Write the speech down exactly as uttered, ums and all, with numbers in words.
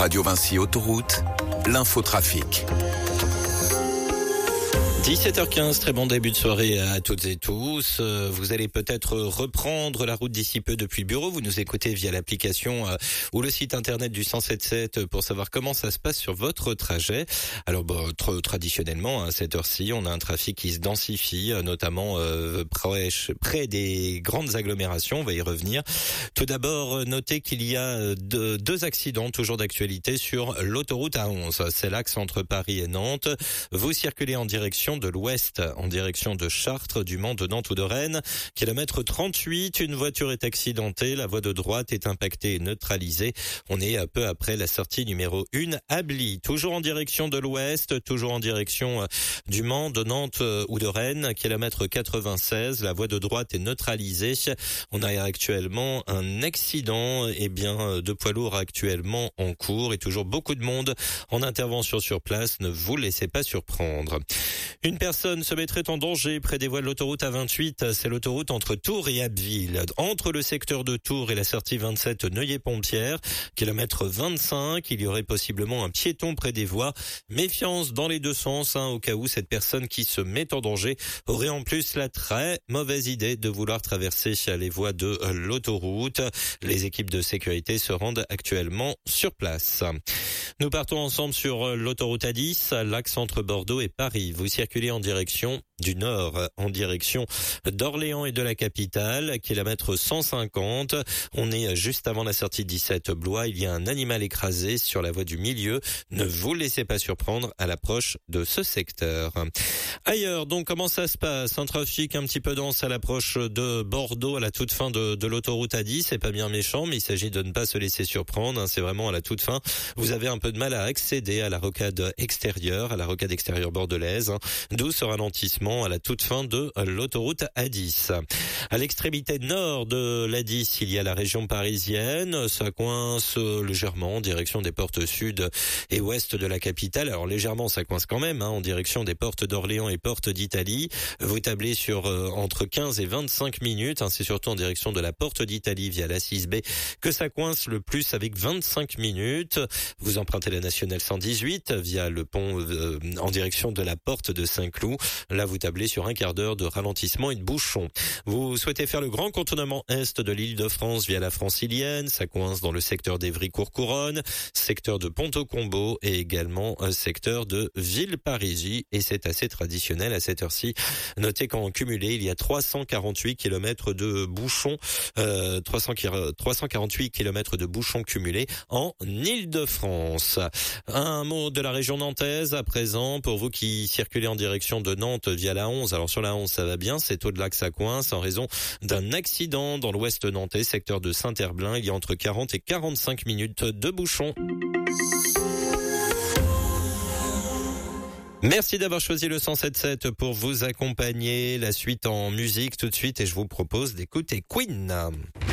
Radio Vinci Autoroute, l'infotrafic. dix-sept heures quinze, très bon début de soirée à toutes et tous. Vous allez peut-être reprendre la route d'ici peu depuis le bureau. Vous nous écoutez via l'application ou le site internet du cent sept sept pour savoir comment ça se passe sur votre trajet. Alors bon, tra- traditionnellement, à cette heure-ci, on a un trafic qui se densifie, notamment euh, près, près des grandes agglomérations. On va y revenir. Tout d'abord, notez qu'il y a deux, deux accidents toujours d'actualité sur l'autoroute A onze. C'est l'axe entre Paris et Nantes. Vous circulez en direction de l'ouest, en direction de Chartres, du Mans, de Nantes ou de Rennes. Kilomètre trente-huit, une voiture est accidentée, la voie de droite est impactée et neutralisée. On est un peu après la sortie numéro un à Bly. Toujours en direction de l'ouest, toujours en direction du Mans, de Nantes ou de Rennes. Kilomètre quatre-vingt-seize, la voie de droite est neutralisée. On a actuellement un accident, et bien, de poids lourds actuellement en cours et toujours beaucoup de monde en intervention sur place. Ne vous laissez pas surprendre. Une personne se mettrait en danger près des voies de l'autoroute A vingt-huit. C'est l'autoroute entre Tours et Abbeville. Entre le secteur de Tours et la sortie vingt-sept Neuilly-Pompierre, kilomètre vingt-cinq, il y aurait possiblement un piéton près des voies. Méfiance dans les deux sens, hein, au cas où cette personne qui se met en danger aurait en plus la très mauvaise idée de vouloir traverser les voies de l'autoroute. Les équipes de sécurité se rendent actuellement sur place. Nous partons ensemble sur l'autoroute A dix, l'axe entre Bordeaux et Paris. Vous circulez en direction du nord, en direction d'Orléans et de la capitale, kilomètre cent cinquante. On est juste avant la sortie dix-sept Blois. Il y a un animal écrasé sur la voie du milieu. Ne vous laissez pas surprendre à l'approche de ce secteur. Ailleurs, donc, comment ça se passe? Un trafic un petit peu dense à l'approche de Bordeaux, à la toute fin de, de l'autoroute A dix. C'est pas bien méchant, mais il s'agit de ne pas se laisser surprendre, hein. C'est vraiment à la toute fin. Vous avez un peu de mal à accéder à la rocade extérieure, à la rocade extérieure bordelaise, hein. D'où ce ralentissement à la toute fin de l'autoroute A dix. À l'extrémité nord de l'A dix, il y a la région parisienne. Ça coince légèrement en direction des portes sud et ouest de la capitale. Alors légèrement, ça coince quand même, hein, en direction des portes d'Orléans et portes d'Italie. Vous tablez sur euh, entre quinze et vingt-cinq minutes. Hein, c'est surtout en direction de la porte d'Italie via la six B que ça coince le plus avec vingt-cinq minutes. Vous empruntez la nationale cent dix-huit via le pont euh, en direction de la porte de Saint-Cloud. Là, vous tablez sur un quart d'heure de ralentissement et de bouchons. Vous souhaitez faire le grand contournement est de l'Île-de-France via la Francilienne. Ça coince dans le secteur d'Évry-Courcouronnes, secteur de Ponto-Combo et également un secteur de Villeparisis. Et c'est assez traditionnel à cette heure-ci. Notez qu'en cumulé, il y a trois cent quarante-huit kilomètres de bouchons, euh, trois cents, trois cent quarante-huit kilomètres de bouchons cumulés en Île-de-France. Un mot de la région nantaise à présent pour vous qui circulez en direction de Nantes via la onze. Alors sur la onze, ça va bien, c'est au-delà que ça coince en raison d'un accident dans l'ouest nantais, secteur de Saint-Herblain. Il y a entre quarante et quarante-cinq minutes de bouchons. Merci d'avoir choisi le cent sept sept pour vous accompagner. La suite en musique tout de suite et je vous propose d'écouter Queen.